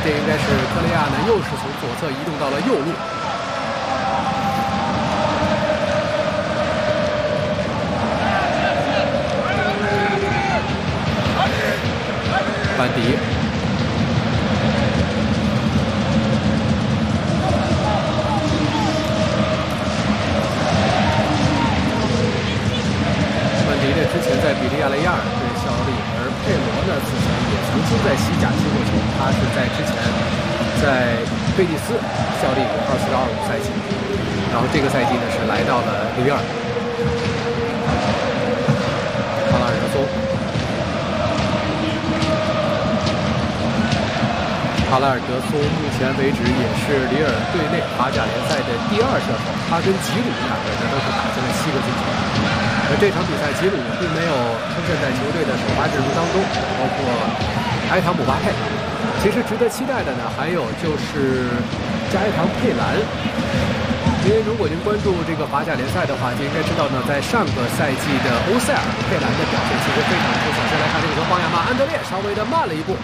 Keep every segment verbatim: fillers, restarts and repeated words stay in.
这应该是科雷亚呢，又是从左侧移动到了右路。班迪。 迪呢，之前在比利亚雷亚尔队效力，而佩罗呢，此前也曾经在西甲踢过球。他是在之前在贝蒂斯效力过二四到二五赛季，然后这个赛季呢是来到了里尔。哈拉尔德松，哈拉尔德松目前为止也是里尔队内法甲联赛的第二射手，他跟吉鲁两个人呢都是打进了七个进球。 而这场比赛，吉鲁并没有出现在球队的首发阵容当中，包括埃唐姆巴佩。其实值得期待的呢，还有就是加伊唐佩兰。因为如果您关注这个法甲联赛的话，就应该知道呢，在上个赛季的欧塞尔，佩兰的表现其实非常出色。先来看这个球，邦亚马安德烈稍微的慢了一步。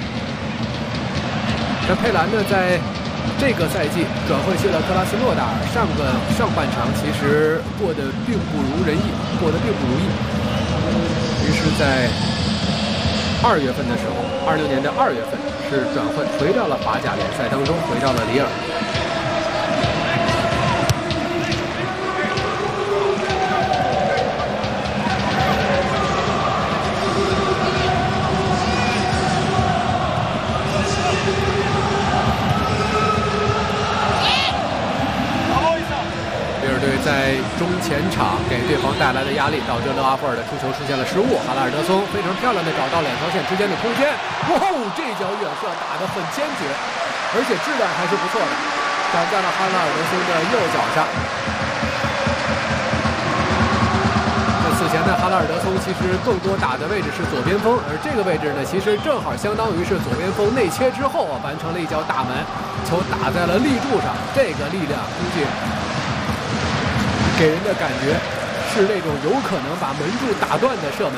那佩兰呢，在 这个赛季转会去了克拉斯诺达尔，上个上半场其实过得并不如人意，过得并不如意。于是，在二月份的时候，二六年的二月份是转会回到了法甲联赛当中，回到了里尔。在中前场给对方带来的压力，导致勒阿弗尔的出球出现了失误。哈拉尔德松非常漂亮的找到两条线之间的空间，哇、哦！这脚远射打得很坚决，而且质量还是不错的，长在了哈拉尔德松的右脚上。那此前呢，哈拉尔德松其实更多打的位置是左边锋，而这个位置呢，其实正好相当于是左边锋内切之后啊，完成了一脚大门，球打在了立柱上，这个力量估计 给人的感觉是那种有可能把门柱打断的射门。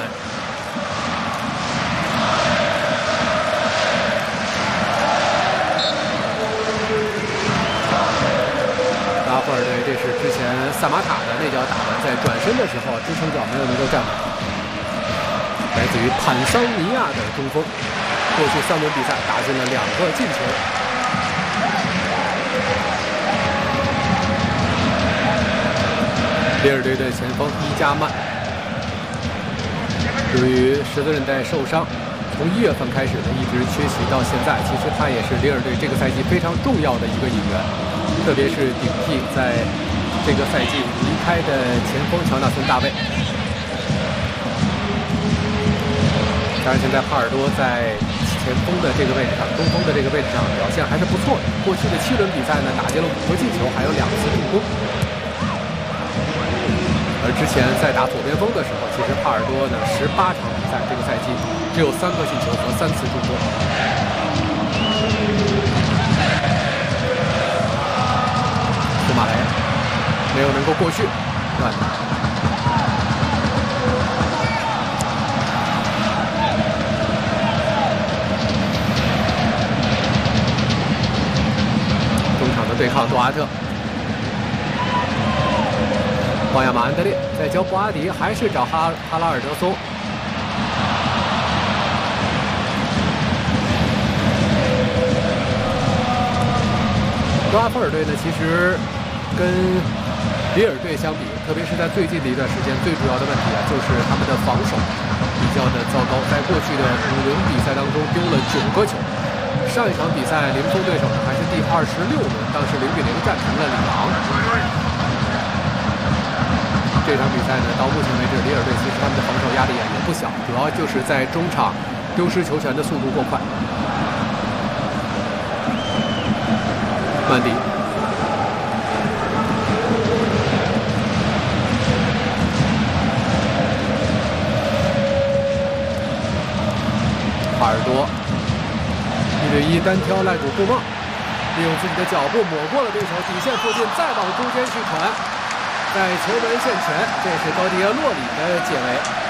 拉弗尔队，这是之前萨马塔的那脚打门，在转身的时候支撑脚没有能够站稳。来自于坦桑尼亚的中锋，过去三轮比赛打进了两个进球。 里尔队的前锋伊加曼，由于十字韧带受伤，从一月份开始呢一直缺席到现在。其实他也是里尔队这个赛季非常重要的一个引援，特别是顶替在这个赛季离开的前锋乔纳森·大卫。当然，现在帕尔多在前锋的这个位置上，中锋的这个位置上表现还是不错的。过去的七轮比赛呢，打进了五个进球，还有两次助攻。 而之前在打左边锋的时候，其实帕尔多呢，十八场比赛，这个赛季只有三个进球和三次助攻。舒马雷没有能够过去，断的。中场的对抗，杜阿特。 邦亚马安德烈在教博阿迪，还是找哈哈拉尔德松。格拉夫尔队呢，其实跟里尔队相比，特别是在最近的一段时间，最主要的问题啊，就是他们的防守比较的糟糕。在过去的五轮比赛当中丢了九个球。上一场比赛零封对手呢，还是第二十六轮，当时零比零战平了里昂。 这场比赛呢，到目前为止，里尔队其实他们的防守压力也不小，主要就是在中场丢失球权的速度过快。曼迪，帕尔多，一对一单挑赖古布梦，利用自己的脚步抹过了对手底线附近，再往中间去传。 在球门线前，这是高迪耶洛里的解围。